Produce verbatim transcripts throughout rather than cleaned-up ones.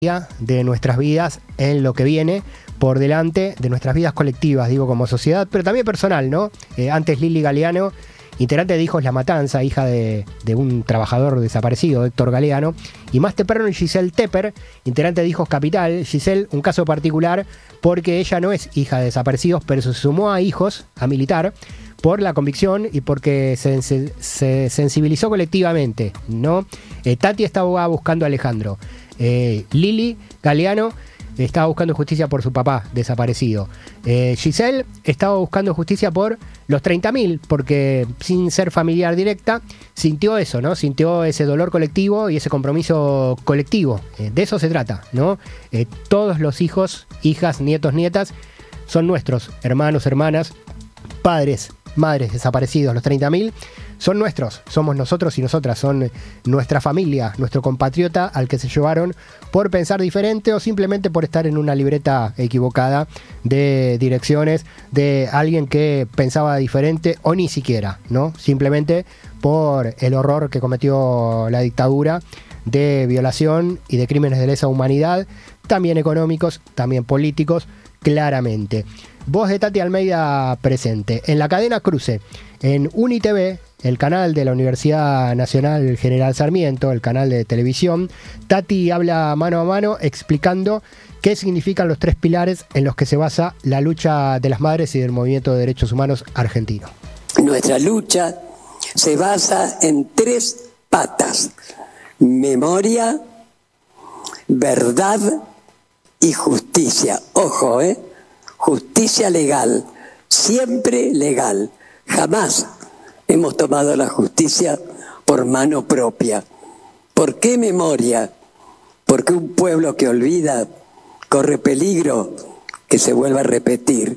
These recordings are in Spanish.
de nuestras vidas en lo que viene por delante, de nuestras vidas colectivas, digo, como sociedad, pero también personal, ¿no? Eh, antes Lili Galeano, integrante de Hijos La Matanza, hija de, de un trabajador desaparecido, Héctor Galeano, y más temprano Giselle Tepper, integrante de Hijos Capital. Giselle, un caso particular porque ella no es hija de desaparecidos, pero se sumó a Hijos, a militar, por la convicción y porque se, se, se sensibilizó colectivamente, ¿no? Eh, Tati estaba buscando a Alejandro. Eh, Lili Galeano estaba buscando justicia por su papá desaparecido. Eh, Giselle estaba buscando justicia por los treinta mil, porque sin ser familiar directa, sintió eso, ¿no? Sintió ese dolor colectivo y ese compromiso colectivo. Eh, de eso se trata, ¿no? Eh, todos los hijos, hijas, nietos, nietas son nuestros, hermanos, hermanas, padres, madres desaparecidos. Los treinta mil son nuestros, somos nosotros y nosotras, son nuestra familia, nuestro compatriota al que se llevaron por pensar diferente o simplemente por estar en una libreta equivocada de direcciones de alguien que pensaba diferente o ni siquiera, ¿no? Simplemente por el horror que cometió la dictadura de violación y de crímenes de lesa humanidad, también económicos, también políticos, claramente. Voz de Tati Almeida presente. En la cadena Cruce, en UniTV, el canal de la Universidad Nacional General Sarmiento, el canal de televisión, Tati habla mano a mano explicando qué significan los tres pilares en los que se basa la lucha de las madres y del movimiento de derechos humanos argentino. Nuestra lucha se basa en tres patas: memoria, verdad y justicia. Ojo, ¿eh? Justicia legal, siempre legal. Jamás hemos tomado la justicia por mano propia. ¿Por qué memoria? Porque un pueblo que olvida corre peligro que se vuelva a repetir.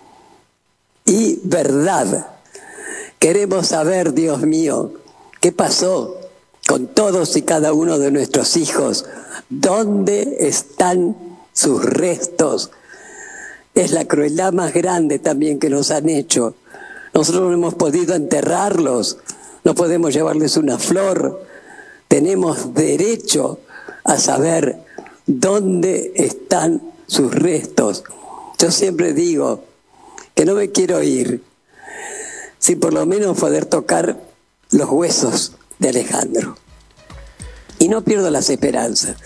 Y verdad. Queremos saber, Dios mío, qué pasó con todos y cada uno de nuestros hijos. ¿Dónde están sus restos? Es la crueldad más grande también que nos han hecho. Nosotros no hemos podido enterrarlos, no podemos llevarles una flor. Tenemos derecho a saber dónde están sus restos. Yo siempre digo que no me quiero ir sin por lo menos poder tocar los huesos de Alejandro. Y no pierdo las esperanzas.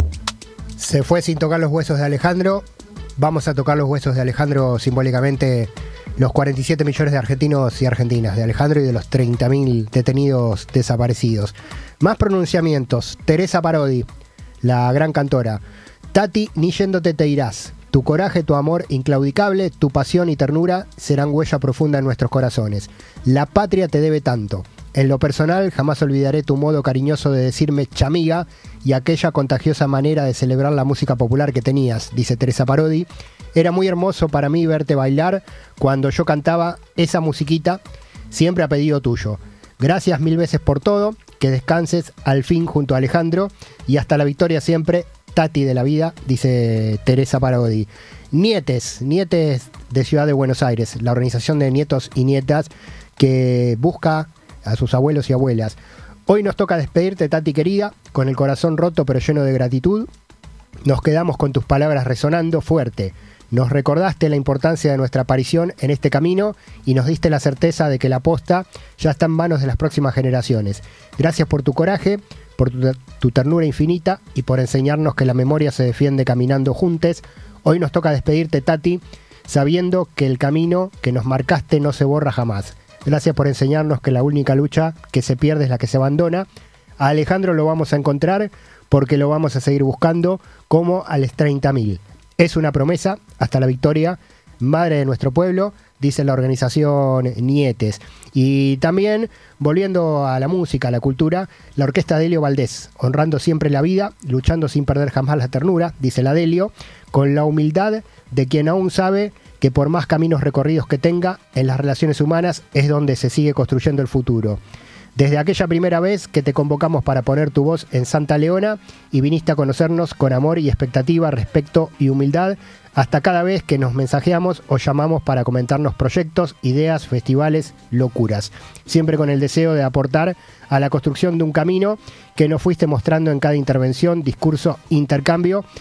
Se fue sin tocar los huesos de Alejandro. Vamos a tocar los huesos de Alejandro simbólicamente, los cuarenta y siete millones de argentinos y argentinas de Alejandro y de los treinta mil detenidos desaparecidos. Más pronunciamientos. Teresa Parodi, la gran cantora. Tati, ni yéndote te irás. Tu coraje, tu amor inclaudicable, tu pasión y ternura serán huella profunda en nuestros corazones. La patria te debe tanto. En lo personal, jamás olvidaré tu modo cariñoso de decirme chamiga y aquella contagiosa manera de celebrar la música popular que tenías, dice Teresa Parodi. Era muy hermoso para mí verte bailar cuando yo cantaba esa musiquita, siempre a pedido tuyo. Gracias mil veces por todo, que descanses al fin junto a Alejandro y hasta la victoria siempre, Tati de la vida, dice Teresa Parodi. Nietes, Nietes de Ciudad de Buenos Aires, la organización de nietos y nietas que busca a sus abuelos y abuelas. Hoy nos toca despedirte, Tati querida, con el corazón roto pero lleno de gratitud. Nos quedamos con tus palabras resonando fuerte. Nos recordaste la importancia de nuestra aparición en este camino y nos diste la certeza de que la posta ya está en manos de las próximas generaciones. Gracias por tu coraje, por tu, tu ternura infinita y por enseñarnos que la memoria se defiende caminando juntos. Hoy nos toca despedirte, Tati, sabiendo que el camino que nos marcaste no se borra jamás. Gracias por enseñarnos que la única lucha que se pierde es la que se abandona. A Alejandro lo vamos a encontrar porque lo vamos a seguir buscando como a los treinta mil. Es una promesa hasta la victoria, madre de nuestro pueblo, dice la organización Nietes. Y también, volviendo a la música, a la cultura, la orquesta de Delio Valdés, honrando siempre la vida, luchando sin perder jamás la ternura, dice la Delio, con la humildad de quien aún sabe que por más caminos recorridos que tenga, en las relaciones humanas es donde se sigue construyendo el futuro. Desde aquella primera vez que te convocamos para poner tu voz en Santa Leona y viniste a conocernos con amor y expectativa, respeto y humildad, hasta cada vez que nos mensajeamos o llamamos para comentarnos proyectos, ideas, festivales, locuras. Siempre con el deseo de aportar a la construcción de un camino que nos fuiste mostrando en cada intervención, discurso, intercambio